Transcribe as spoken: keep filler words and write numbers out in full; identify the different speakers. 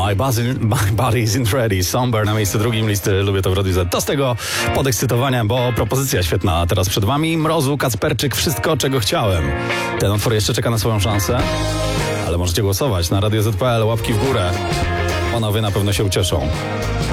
Speaker 1: My, buzzy, my body isn't ready. Somber na miejscu drugim listy Lubię to w Radiu Z. To z tego podekscytowania, bo propozycja świetna teraz przed wami. Mrozu, Kacperczyk, Wszystko, czego chciałem. Ten utwór jeszcze czeka na swoją szansę, ale możecie głosować na radio zet kropka pe el, łapki w górę. Panowie na pewno się ucieszą.